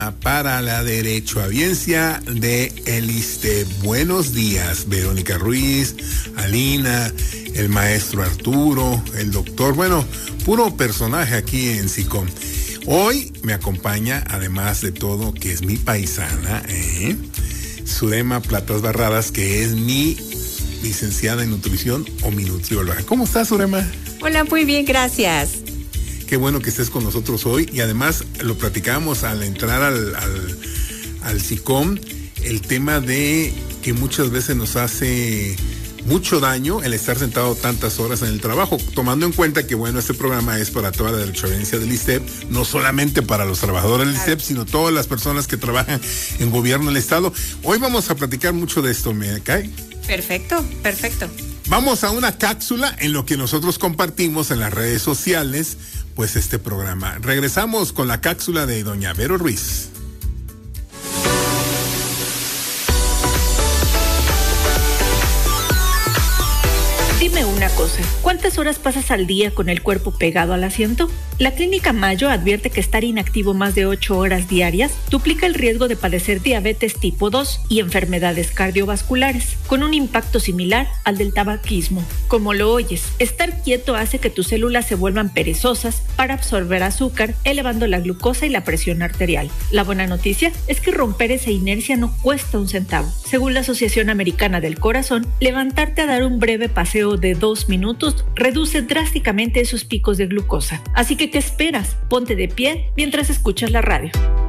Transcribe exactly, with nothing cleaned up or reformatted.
para la derechohabiencia de el ISSSTE. Buenos días, Verónica Ruiz, Alina, el maestro Arturo, el doctor, bueno, puro personaje aquí en SICOM. Hoy me acompaña, además de todo, que es mi paisana, ¿eh? Surema Platas Barradas, que es mi licenciada en nutrición o mi nutrióloga. ¿Cómo estás, Surema? Hola, muy bien, gracias. Qué bueno que estés con nosotros hoy, y además lo platicábamos al entrar al, al, al SICOM, el tema de que muchas veces nos hace mucho daño el estar sentado tantas horas en el trabajo, tomando en cuenta que, bueno, este programa es para toda la derechohabiencia del ISSSTE, no solamente para los trabajadores del ISSSTE, sino todas las personas que trabajan en gobierno del Estado. Hoy vamos a platicar mucho de esto, ¿me cae? Perfecto, perfecto. Vamos a una cápsula en lo que nosotros compartimos en las redes sociales, pues este programa. Regresamos con la cápsula de doña Vero Ruiz. Dime una cosa, ¿cuántas horas pasas al día con el cuerpo pegado al asiento? La Clínica Mayo advierte que estar inactivo más de ocho horas diarias duplica el riesgo de padecer diabetes tipo dos y enfermedades cardiovasculares, con un impacto similar al del tabaquismo. Como lo oyes, estar quieto hace que tus células se vuelvan perezosas para absorber azúcar, elevando la glucosa y la presión arterial. La buena noticia es que romper esa inercia no cuesta un centavo. Según la Asociación Americana del Corazón, levantarte a dar un breve paseo de dos minutos reduce drásticamente esos picos de glucosa. Así que, ¿qué esperas? Ponte de pie mientras escuchas la radio.